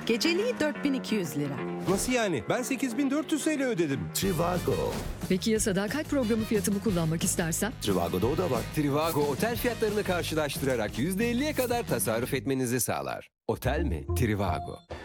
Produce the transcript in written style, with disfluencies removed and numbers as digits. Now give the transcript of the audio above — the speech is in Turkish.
Geceliği 4200 lira. Nasıl yani? Ben 8400 TL ödedim. Trivago. Peki ya sadakat programı fiyatımı kullanmak istersem? Trivago'da o da var. Trivago otel fiyatlarını karşılaştırarak %50'ye kadar tasarruf etmenizi sağlar. Otel mi? Trivago.